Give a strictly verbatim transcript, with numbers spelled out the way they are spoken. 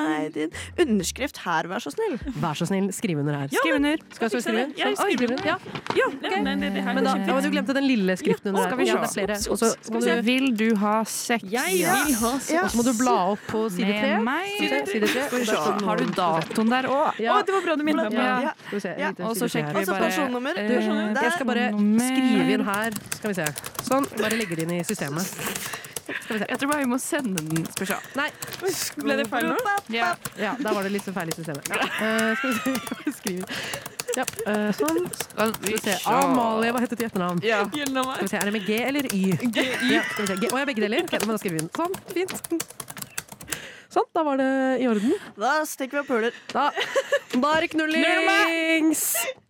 Nei, din underskrift her, vær så snill. Vær så snill, skriv under her. Ja, Skriv under. Skal jeg skrive? Ja, jeg Sånn, oi, skriver under. Ja, ja okay. Ja, nei, det, det her Men da, går ja, kjempefint. du glemte den lille skriften under skal vi her. Ja, se. det er flere. Og så må Så du, vil du ha sex Jeg Ja. vil ha Ja. og så må du bla opp på side tre. med meg? Side tre, side tre. Skal vi Og der se. står det Har du noen- datoen der òg? Ja. Å, det var bra du minnet meg. Ja. Ja. Skal vi se, en Ja. liten Og så side tre sjekker her. vi Og så bare personnummer. eh, Personnummer. Jeg skal bare nummer. skrive inn her. Skal vi se. Sånn, bare legge det inn i systemet. Skal vi se. Jeg tror bare vi må sende den. Skal vi se. Nei, Ble det feil nå? Ja. ja, der var det litt så feil i systemet. Ja. Uh, skal vi se, skrive. Ja, uh, sånn. Skal Skal vi se. Amalie, hva heter det til etternavn? Ja. Skal vi se, er det med G eller Y? Ja, skal vi se. G. Å, jeg begge deler. Ok, da må jeg skrive inn. Sånn, fint. Sånn, da var det i orden. Da stikker vi og puler. Da, da er det knullings!